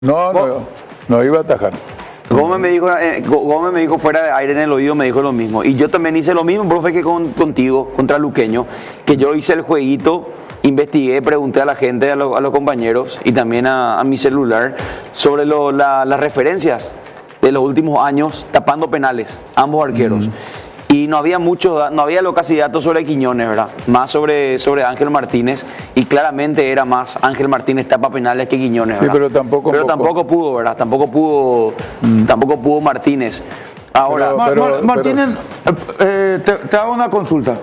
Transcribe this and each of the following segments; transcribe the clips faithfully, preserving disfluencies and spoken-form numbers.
No, no, no iba a atajar. Gómez me dijo, eh, Gómez me dijo fuera de aire en el oído, me dijo lo mismo. Y yo también hice lo mismo, profe, que con, contigo, contra Luqueño, que yo hice el jueguito, investigué, pregunté a la gente, a, lo, a los compañeros y también a, a mi celular sobre lo, la, las referencias de los últimos años tapando penales, ambos arqueros. Mm. Y no había mucho, no había lo casi datos sobre Quiñones, ¿verdad? Más sobre, sobre Ángel Martínez, y claramente era más Ángel Martínez tapa penales que Quiñones, ¿verdad? Sí, pero tampoco, pero tampoco pudo, ¿verdad? Tampoco pudo, mm. tampoco pudo Martínez. Ahora, pero, pero, Mar Martínez, pero... Eh, te, te hago una consulta.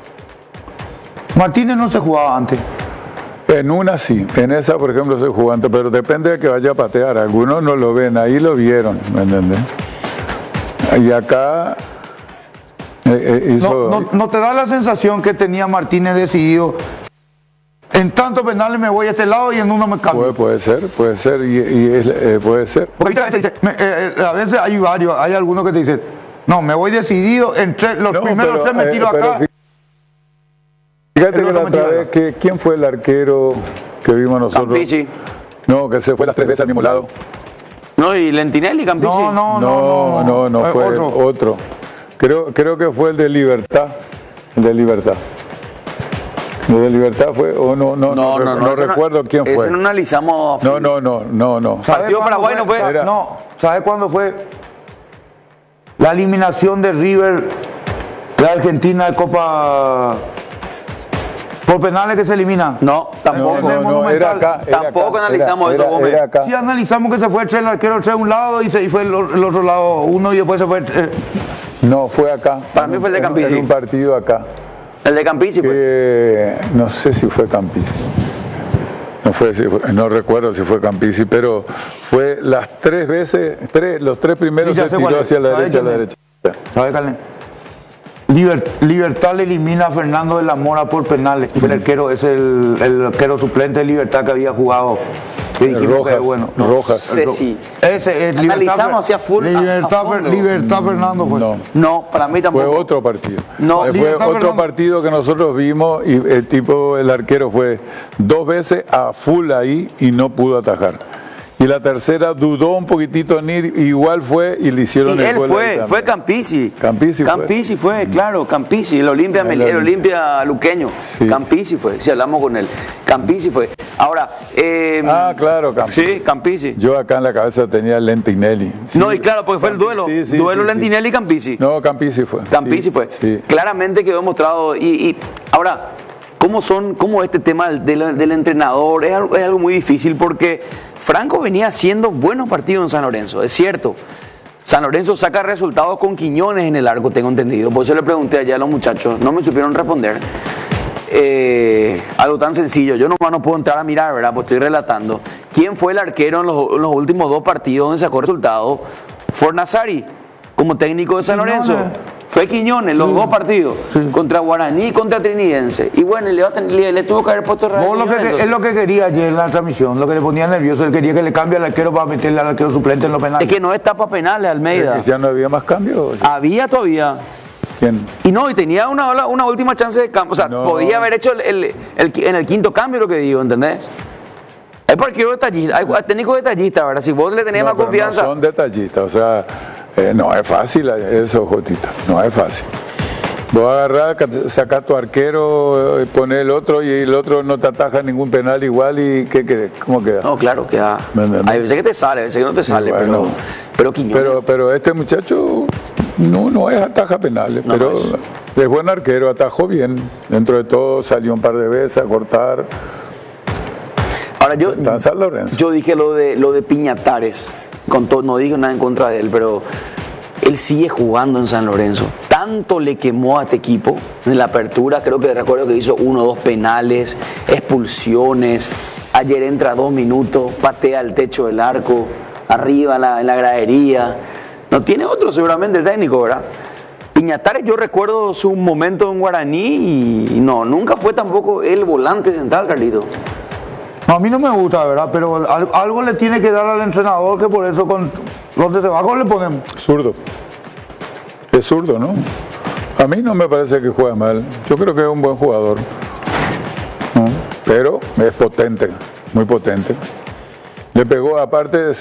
Martínez no se jugaba antes. En una sí, en esa por ejemplo se jugó antes, pero depende de que vaya a patear. Algunos no lo ven, ahí lo vieron, ¿me entiendes? Y acá eh, eh, hizo... no, no, ¿No te da la sensación que tenía Martínez decidido? En tantos penales me voy a este lado y en uno me cambio. Puede, puede ser, puede ser, y, y eh, puede ser. Porque a veces, dice, me, eh, a veces hay varios, hay algunos que te dicen, no, me voy decidido, en tres, los no, primeros pero, tres me tiro eh, acá. Fíjate que la otra vez, que, ¿quién fue el arquero que vimos nosotros? Campisi. No, que se fue las tres veces al mismo lado. No, y Lentinelli, Campisi. No, no, no, no, no, no, no fue otro. otro. Creo, creo que fue el de Libertad, el de Libertad. El de Libertad fue, o no, no, no, no, no, no, no recuerdo no, quién fue. Eso no analizamos. No, no, no, no, no. Partido Paraguay no fue. Era... No, ¿sabes cuándo fue? La eliminación de River de Argentina de Copa. ¿Por penales que se elimina? No, tampoco. No, no, no, era acá, era tampoco acá, analizamos era, eso, Gómez. Era acá. Sí analizamos que se fue el arquero a un lado y se y fue el, el otro lado uno y después se fue... Eh. No, fue acá. Para mí fue el de Campisi. En un partido acá. El de Campisi fue. Eh, no sé si fue Campisi. No, fue, no recuerdo si fue Campisi, pero fue las tres veces, tres, los tres primeros sí, se tiró hacia la derecha, a la derecha. ¿Sabe, Carlen? Liber, Libertad le elimina a Fernando de la Mora por penales. El arquero es el, el arquero suplente de Libertad que había jugado. Rojas, bueno. no, Rojas. Sí, sí. Ese es Analizamos hacia full. Libertad, a, a Libertad Fernando fue. No, no, para mí tampoco. Fue otro partido. No, fue Libertad otro Fernando. partido que nosotros vimos y el tipo, el arquero fue dos veces a full ahí y no pudo atajar. Y la tercera dudó un poquitito en ir, igual fue y le hicieron y el él gol. fue, fue Campisi. Campisi, Campisi fue, fue claro, Campisi, el Olimpia, el, el Olimpia luqueño. Sí. Campisi fue, si hablamos con él. Campisi fue. Ahora, eh, ah, claro, Campisi. Sí, Campisi. Yo acá en la cabeza tenía Lentinelli. Sí. No, y claro, porque fue el duelo. Sí, sí, duelo sí, Lentinelli y Campisi. No, Campisi fue. Campisi sí, fue. Sí. Claramente quedó demostrado. Y, y ahora, ¿cómo son, cómo este tema del, del entrenador? Es algo, es algo muy difícil porque Franco venía haciendo buenos partidos en San Lorenzo, es cierto. San Lorenzo saca resultados con Quiñones en el arco, tengo entendido. Por eso le pregunté allá a los muchachos, no me supieron responder. Eh, algo tan sencillo, yo nomás no puedo entrar a mirar, ¿verdad? Pues estoy relatando. ¿Quién fue el arquero en los, en los últimos dos partidos donde sacó resultados? Fornazari, como técnico de San Lorenzo. Fue Quiñones, sí, los dos partidos, sí, contra Guaraní y contra Trinidense. Y bueno, le, le, le tuvo que haber puesto radio. Lo que, es lo que quería ayer en la transmisión, lo que le ponía nervioso, él quería que le cambie al arquero para meterle al arquero suplente en los penales. Es que no es tapa penales, Almeida. ¿Ya no había más cambios? Había todavía. ¿Quién? Y no, y tenía una, una última chance de cambio. O sea, no. podía haber hecho el, el, el, en el quinto cambio lo que digo, ¿entendés? Hay arquero detallista, hay técnico detallista, ¿verdad? Si vos le tenías no, más confianza. No son detallistas, o sea, eh, no es fácil eso, Jotita, no es fácil. Vos agarrás, sacás tu arquero, poner el otro y el otro no te ataja ningún penal igual y ¿qué querés? ¿Cómo queda? No, claro, queda. Hay veces que te sale, hay veces que no te sale, bueno, pero, pero Quiñones. Pero, pero este muchacho no, no es ataja penales, no, pero no es. es buen arquero, atajó bien. Dentro de todo salió un par de veces a cortar. Ahora yo, San Lorenzo. yo dije lo de lo de Piñatares, con todo, no dije nada en contra de él, pero él sigue jugando en San Lorenzo. Tanto le quemó a este equipo en la apertura, creo que recuerdo que hizo uno o dos penales, expulsiones. Ayer entra dos minutos, patea el techo del arco, arriba en la, en la gradería. No tiene otro seguramente técnico, ¿verdad? Piñatares, yo recuerdo su momento en Guaraní y no, nunca fue tampoco el volante central, Carlito. No, a mí no me gusta, ¿verdad? Pero algo le tiene que dar al entrenador que por eso con donde se va, ¿cómo le ponemos? Zurdo. Es zurdo, ¿no? A mí no me parece que juegue mal. Yo creo que es un buen jugador. ¿No? Pero es potente, muy potente. Le pegó, aparte de